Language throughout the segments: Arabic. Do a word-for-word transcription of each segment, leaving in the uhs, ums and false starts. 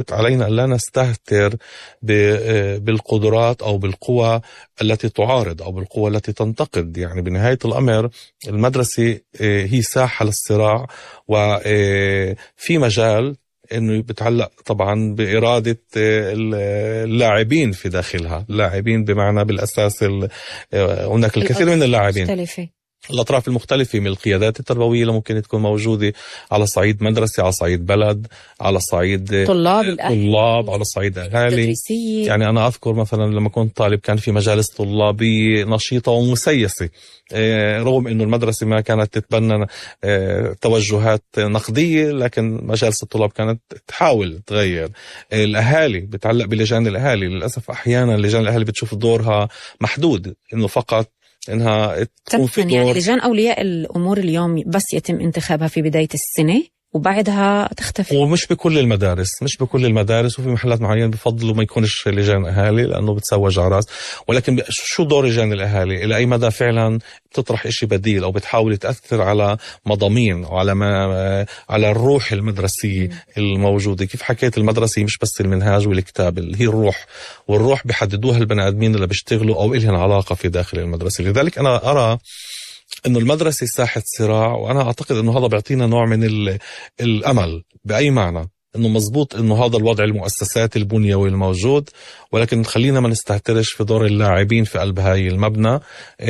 علينا أن لا نستهتر بالقدرات أو بالقوى التي تعارض أو بالقوى التي تنتقد. يعني بنهاية الأمر المدرسة هي ساحة للصراع، وفي مجال انه بتعلق طبعا بإرادة اللاعبين في داخلها، اللاعبين بمعنى بالأساس هناك الكثير من اللاعبين مختلفة. الأطراف المختلفة من القيادات التربوية اللي ممكن تكون موجودة على صعيد مدرسة، على صعيد بلد، على صعيد طلاب طلاب على صعيد أهالي. يعني أنا أذكر مثلا لما كنت طالب كان في مجالس طلابية نشيطة ومسيسة، رغم أنه المدرسة ما كانت تتبنى توجهات نقدية، لكن مجالس الطلاب كانت تحاول تغير. الأهالي بتعلق بلجان الأهالي، للأسف أحيانا لجان الأهالي بتشوف دورها محدود، أنه فقط إنها تكون في دور. يعني لجان أولياء الأمور اليوم بس يتم انتخابها في بداية السنة وبعدها تختفي، ومش بكل المدارس مش بكل المدارس وفي محلات معينة بفضلوا ما يكونش لجان أهالي لأنه بتسوج عراس. ولكن شو دور لجان الأهالي؟ إلى أي مدى فعلا بتطرح إشي بديل أو بتحاول تأثر على مضامين وعلى ما على الروح المدرسية الموجودة؟ كيف حكيت المدرسة مش بس المنهاج والكتاب، اللي هي الروح، والروح بيحددوها البني آدمين اللي بيشتغلوا أو إلهن علاقة في داخل المدرسة. لذلك أنا أرى إنه المدرسة ساحة صراع، وأنا أعتقد إنه هذا بيعطينا نوع من الأمل بأي معنى، إنه مزبوط إنه هذا الوضع المؤسسات البنيوي الموجود، ولكن خلينا ما نستهترش في دور اللاعبين في قلب هاي المبنى.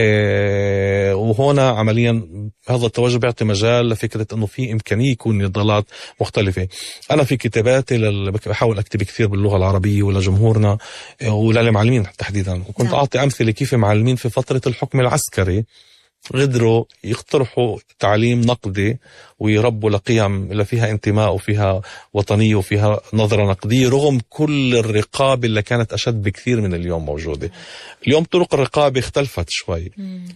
إيه وهنا عمليا هذا التوجه بيعطي مجال لفكرة إنه في إمكانية يكون نضالات مختلفة. أنا في كتاباتي لل... بحاول أكتب كثير باللغة العربية ولجمهورنا وللمعلمين تحديدا، وكنت أعطي أمثلة كيف معلمين في فترة الحكم العسكري قدروا يقترحوا تعليم نقدي ويربوا لقيم اللي فيها انتماء وفيها وطنية وفيها نظرة نقدية، رغم كل الرقابة اللي كانت أشد بكثير من اليوم موجودة. اليوم طرق الرقابة اختلفت شوي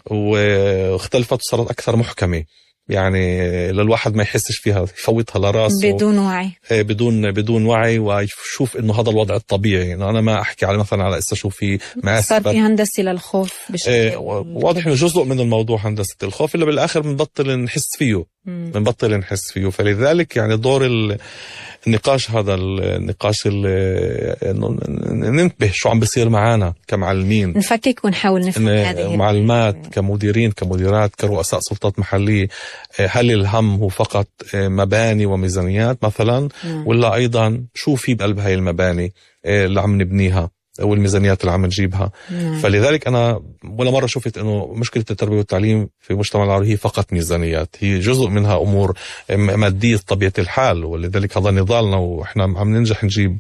واختلفت وصارت أكثر محكمة، يعني للواحد ما يحسش فيها يفوتها لراسه بدون وعي بدون بدون وعي ويشوف انه هذا الوضع الطبيعي. انه انا ما احكي على مثلا على اسا شو في ما صار في هندسه للخوف بشكل ايه واضح انه جزء من الموضوع هندسه الخوف اللي بالاخر بنبطل نحس فيه بنبطل نحس فيه. فلذلك يعني دور النقاش هذا النقاش انه ننتبه شو عم بيصير معنا كمعلمين، نفكك ونحاول نفهم هذه معلمات كمديرين كمديرات كرؤساء سلطات محلية. هل الهم هو فقط مباني وميزانيات مثلا م. ولا أيضا شو في بقلب هاي المباني اللي عم نبنيها أو الميزانيات اللي عم نجيبها م. فلذلك أنا ولا مرة شفت أنه مشكلة التربية والتعليم في المجتمع العربي هي فقط ميزانيات، هي جزء منها أمور مادية طبيعة الحال، ولذلك هذا نضالنا وإحنا عم ننجح نجيب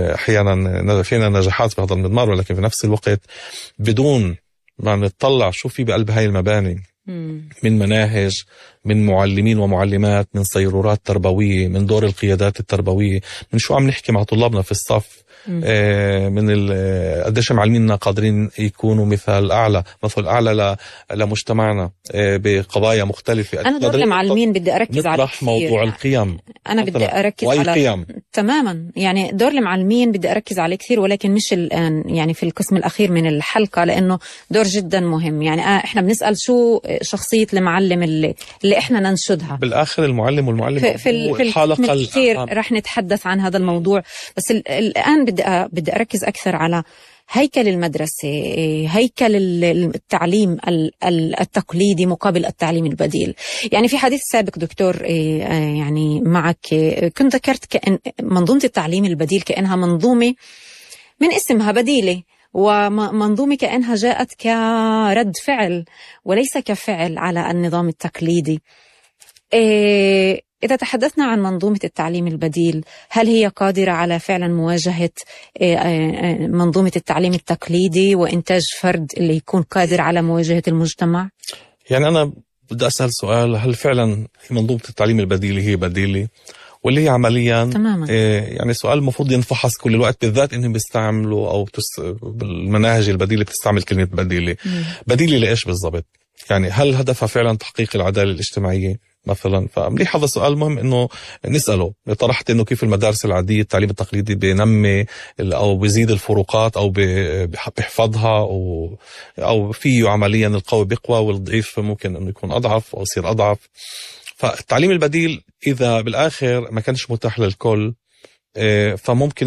أحيانا فينا نجاحات في هذا المضمار، ولكن في نفس الوقت بدون ما نطلع شو في بقلب هاي المباني من مناهج، من معلمين ومعلمات، من صيرورات تربوية، من دور القيادات التربوية، من شو عم نحكي مع طلابنا في الصف، آه من قديش معلميننا قادرين يكونوا مثال أعلى مثل أعلى لمجتمعنا آه بقضايا مختلفة. أنا دور المعلمين بدي أركز على موضوع القيم، أنا بدي أركز على قيم. تماما، يعني دور المعلمين بدي أركز عليه كثير، ولكن مش الآن يعني في القسم الأخير من الحلقة، لأنه دور جدا مهم. يعني إحنا بنسأل شو شخصية المعلم اللي, اللي إحنا ننشدها بالآخر. المعلم والمعلم في, في, في الحلقة كثير رح نتحدث عن هذا الموضوع، بس الآن بدي بدي أركز أكثر على هيكل المدرسة، هيكل التعليم التقليدي مقابل التعليم البديل. يعني في حديث سابق دكتور يعني معك كنت ذكرت كأن منظومة التعليم البديل كأنها منظومة من اسمها بديلة، ومنظومة كأنها جاءت كرد فعل وليس كفعل على النظام التقليدي. إذا تحدثنا عن منظومة التعليم البديل، هل هي قادرة على فعلا مواجهة منظومة التعليم التقليدي وإنتاج فرد اللي يكون قادر على مواجهة المجتمع؟ يعني أنا بدي أسأل سؤال، هل فعلا منظومة التعليم البديل هي بديلة واللي هي عمليا تماما؟ يعني سؤال المفروض ينفحص كل الوقت، بالذات إنهم بيستعملوا أو تس... بالمناهج البديلة بتستعمل كلمة بديلة. م. بديلة لإيش بالضبط؟ يعني هل هدفها فعلا تحقيق العدالة الاجتماعية مثلا؟ فمليح هذا السؤال مهم انه نسأله. طرحت انه كيف المدارس العادية التعليم التقليدي بينمي او بيزيد الفروقات او بيحفظها او او فيه عمليا القوي بيقوى والضعيف ممكن انه يكون اضعف او يصير اضعف. فالتعليم البديل اذا بالاخر ما كانش متاح للكل فممكن